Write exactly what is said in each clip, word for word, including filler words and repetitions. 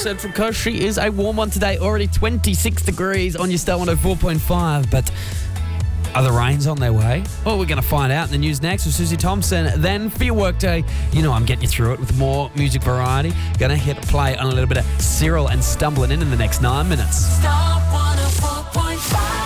Central Coast. She is a warm one today, already twenty-six degrees on your Star one oh four point five. But are the rains on their way? Well, we're going to find out in the news next with Susie Thompson. Then for your workday, you know I'm getting you through it with more music variety. Going to hit play on a little bit of Cyril and Stumbling In in the next nine minutes. Star one oh four point five.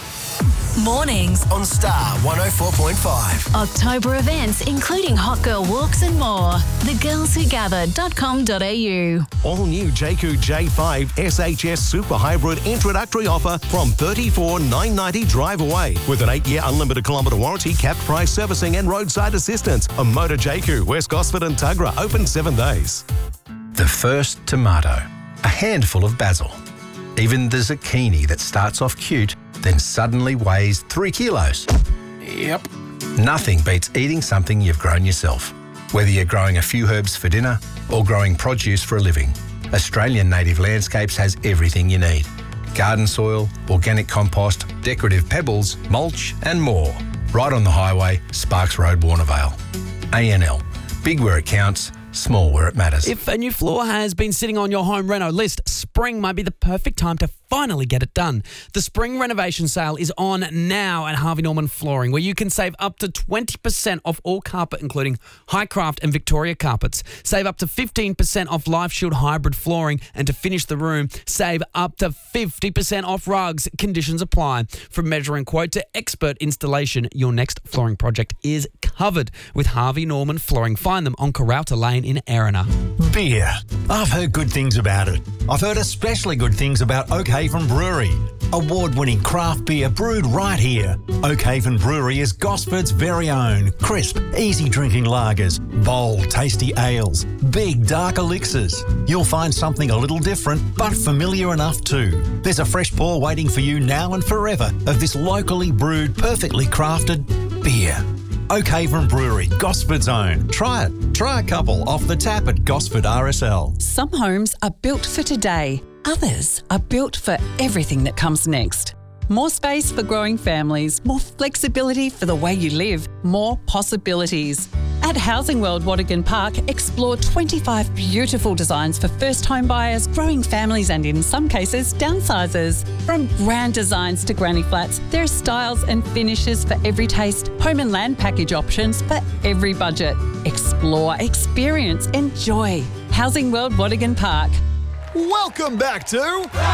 Mornings on Star one oh four point five. October events including Hot Girl Walks and more. the girls who gather dot com dot a u. All new Jayco J five S H S Super Hybrid introductory offer from thirty-four thousand nine hundred ninety dollars drive away with an eight-year unlimited kilometre warranty, capped price servicing and roadside assistance. A Motor Jayco, West Gosford and Tuggerah, open seven days. The first tomato, a handful of basil. Even the zucchini that starts off cute then suddenly weighs three kilos. Yep. Nothing beats eating something you've grown yourself. Whether you're growing a few herbs for dinner or growing produce for a living, Australian Native Landscapes has everything you need. Garden soil, organic compost, decorative pebbles, mulch and more. Right on the highway, Sparks Road, Warnervale. A N L. Big where it counts, small where it matters. If a new floor has been sitting on your home reno list, spring might be the perfect time to finally get it done. The spring renovation sale is on now at Harvey Norman Flooring, where you can save up to twenty percent off all carpet, including Highcraft and Victoria carpets. Save up to fifteen percent off Life Shield hybrid flooring, and to finish the room, save up to fifty percent off rugs. Conditions apply. From measuring quote to expert installation, your next flooring project is covered with Harvey Norman Flooring. Find them on Carrauta Lane in Erina. Beer. I've heard good things about it. I've heard especially good things about Oakhaven Brewery. Award-winning craft beer brewed right here. Oakhaven Brewery is Gosford's very own. Crisp, easy-drinking lagers, bold, tasty ales, big, dark elixirs. You'll find something a little different, but familiar enough too. There's a fresh pour waiting for you now and forever of this locally brewed, perfectly crafted beer. Oakhaven Brewery, Gosford's own. Try it. Try a couple off the tap at Gosford R S L. Some homes are built for today. Others are built for everything that comes next. More space for growing families, more flexibility for the way you live, more possibilities. At Housing World Watergan Park, explore twenty-five beautiful designs for first home buyers, growing families and, in some cases, downsizers. From grand designs to granny flats, there are styles and finishes for every taste, home and land package options for every budget. Explore, experience, enjoy. Housing World Watergan Park. Welcome back to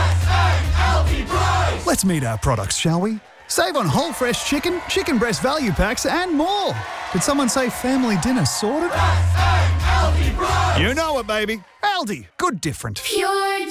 Let's meet our products, shall we? Save on whole fresh chicken, chicken breast value packs and more. Did someone say family dinner sorted? You know it, baby. Aldi, good different. Pure